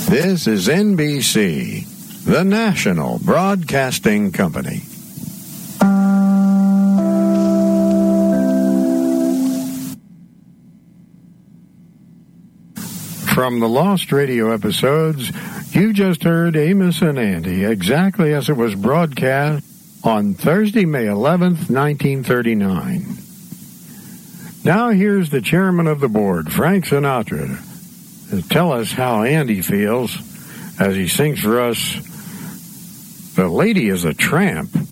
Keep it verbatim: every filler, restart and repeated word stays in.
This is N B C, the national broadcasting company. From the Lost Radio episodes, you just heard Amos and Andy exactly as it was broadcast on Thursday, May eleventh, nineteen thirty-nine. Now here's the chairman of the board, Frank Sinatra, to tell us how Andy feels as he sings for us, "The Lady is a Tramp."